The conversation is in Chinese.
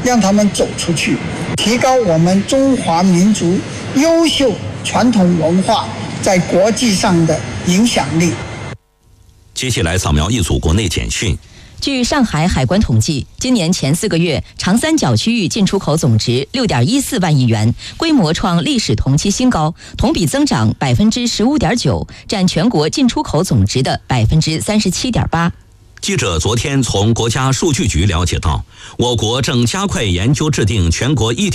让他们走出去，提高我们中华民族优秀传统文化在国际上的影响力。 接下来扫描一组国内简讯。 据上海海关统计，今年前4个月，长三角区域进出口总值6.14万亿元，规模创历史同期新高，同比增长15.9%，占全国进出口总值的37.8%。 记者昨天从国家数据局了解到，我国正加快研究制定全国